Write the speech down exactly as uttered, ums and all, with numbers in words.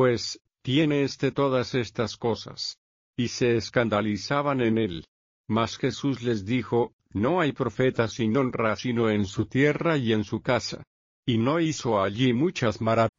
pues, tiene éste todas estas cosas? Y se escandalizaban en él. Mas Jesús les dijo, no hay profeta sin honra sino en su tierra y en su casa. Y no hizo allí muchas maravillas